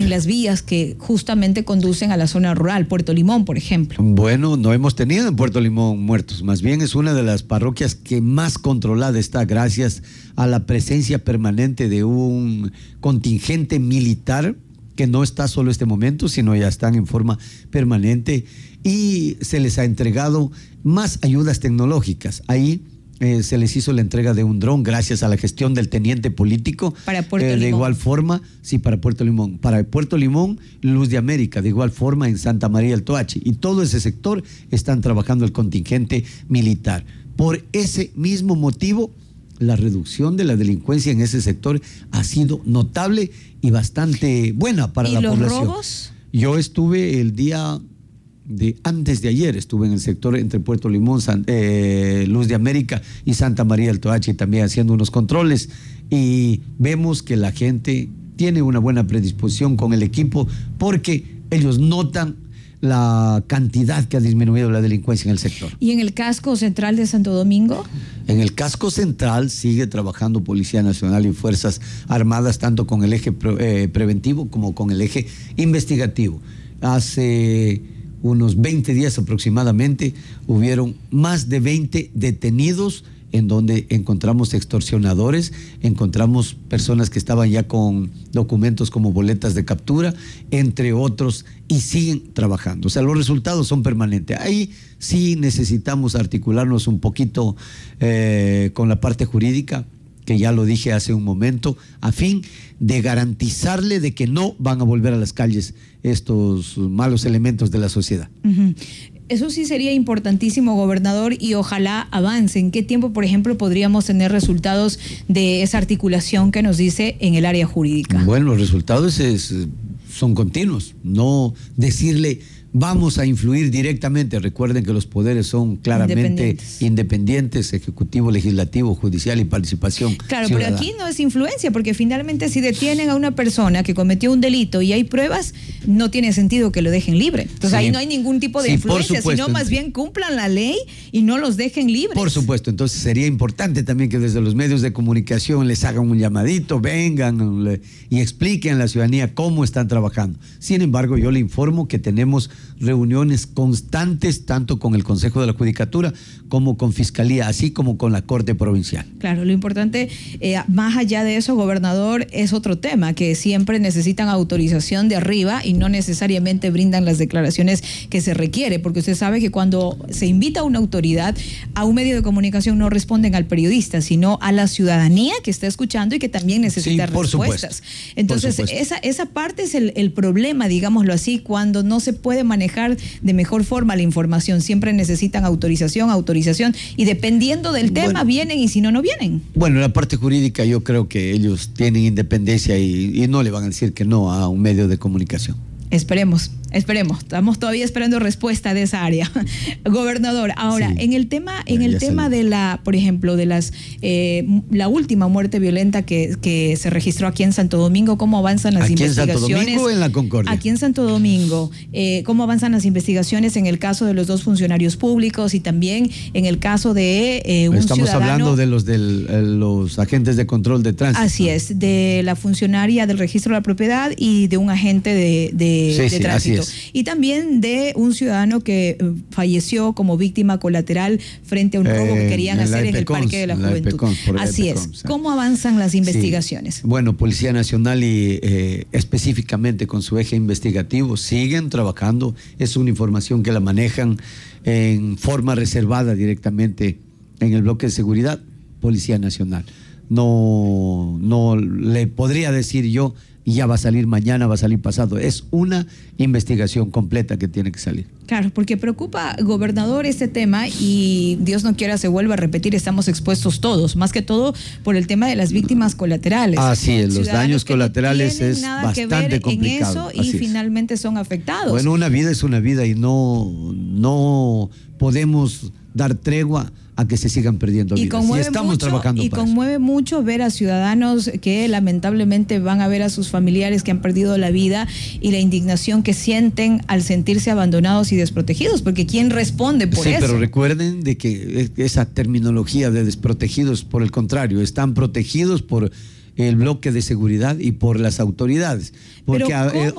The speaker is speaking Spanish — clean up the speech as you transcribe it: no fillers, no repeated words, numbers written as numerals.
las vías que justamente conducen a la zona rural, Puerto Limón, por ejemplo. Bueno, no hemos tenido en Puerto Limón muertos, más bien es una de las parroquias que más controlada está gracias a la presencia permanente de un contingente militar que no está solo este momento, sino ya están en forma permanente y se les ha entregado más ayudas tecnológicas. Ahí se les hizo la entrega de un dron gracias a la gestión del teniente político. Para Puerto Limón. De igual forma, sí, para Puerto Limón. Para Puerto Limón, Luz de América, de igual forma en Santa María del Toachi. Y todo ese sector están trabajando el contingente militar. Por ese mismo motivo, la reducción de la delincuencia en ese sector ha sido notable y bastante buena para la población. ¿Y los robos? Yo estuve el día antes de ayer, estuve en el sector entre Puerto Limón, Luz de América y Santa María del Toachi también haciendo unos controles y vemos que la gente tiene una buena predisposición con el equipo porque ellos notan la cantidad que ha disminuido la delincuencia en el sector. ¿Y en el casco central de Santo Domingo? En el casco central sigue trabajando Policía Nacional y Fuerzas Armadas, tanto con el eje preventivo como con el eje investigativo. Hace unos 20 días aproximadamente hubieron más de 20 detenidos en donde encontramos extorsionadores, encontramos personas que estaban ya con documentos como boletas de captura, entre otros, y siguen trabajando. O sea, los resultados son permanentes. Ahí sí necesitamos articularnos un poquito con la parte jurídica, que ya lo dije hace un momento, a fin de garantizarle de que no van a volver a las calles estos malos elementos de la sociedad. Uh-huh. Eso sí sería importantísimo, gobernador, y ojalá avance. ¿En qué tiempo, por ejemplo, podríamos tener resultados de esa articulación que nos dice en el área jurídica? Bueno, los resultados son continuos. No decirle vamos a influir directamente. Recuerden que los poderes son claramente independientes, ejecutivo, legislativo, judicial y participación Claro, ciudadana. Pero aquí no es influencia, porque finalmente si detienen a una persona que cometió un delito y hay pruebas, no tiene sentido que lo dejen libre. Entonces ahí no hay ningún tipo de influencia, sino más bien cumplan la ley y no los dejen libres. Por supuesto, entonces sería importante también que desde los medios de comunicación les hagan un llamadito, vengan y expliquen a la ciudadanía cómo están trabajando. Sin embargo, yo le informo que tenemos reuniones constantes tanto con el Consejo de la Judicatura como con Fiscalía, así como con la Corte Provincial. Claro, lo importante, más allá de eso, gobernador, es otro tema, que siempre necesitan autorización de arriba y no necesariamente brindan las declaraciones que se requiere, porque usted sabe que cuando se invita a una autoridad, a un medio de comunicación no responden al periodista, sino a la ciudadanía que está escuchando y que también necesita respuestas. Entonces, esa parte es el problema, digámoslo así, cuando no se puede manejar de mejor forma la información. Siempre necesitan autorización, y dependiendo del tema vienen y si no, no vienen. Bueno, en la parte jurídica yo creo que ellos tienen independencia y no le van a decir que no a un medio de comunicación. Esperemos. Estamos todavía esperando respuesta de esa área. Gobernador, ahora, en el tema de la, por ejemplo, de la última muerte violenta que se registró aquí en Santo Domingo, ¿cómo avanzan las investigaciones? ¿Aquí en Santo Domingo o en la Concordia? Aquí en Santo Domingo. ¿Cómo avanzan las investigaciones en el caso de los dos funcionarios públicos y también en el caso de un ciudadano? Estamos hablando de los agentes de control de tránsito. Así es, de la funcionaria del registro de la propiedad y de un agente de tránsito. Y también de un ciudadano que falleció como víctima colateral frente a un robo que querían hacer en el Parque de la Juventud. Así es. ¿Cómo avanzan las investigaciones? Sí. Bueno, Policía Nacional y específicamente con su eje investigativo siguen trabajando. Es una información que la manejan en forma reservada directamente en el bloque de seguridad, Policía Nacional. No le podría decir yo ya va a salir mañana, va a salir pasado. Es una investigación completa que tiene que salir. Claro, porque preocupa, gobernador, este tema y Dios no quiera se vuelva a repetir, estamos expuestos todos, más que todo por el tema de las víctimas colaterales. Así es, los daños colaterales es bastante complicado. Y finalmente son afectados. Bueno, una vida es una vida y no podemos dar tregua a que se sigan perdiendo vidas. Y estamos trabajando para eso. Conmueve mucho ver a ciudadanos que lamentablemente van a ver a sus familiares que han perdido la vida y la indignación que sienten al sentirse abandonados y desprotegidos, porque ¿quién responde por eso? Sí, pero recuerden de que esa terminología de desprotegidos, por el contrario, están protegidos por el bloque de seguridad y por las autoridades. Porque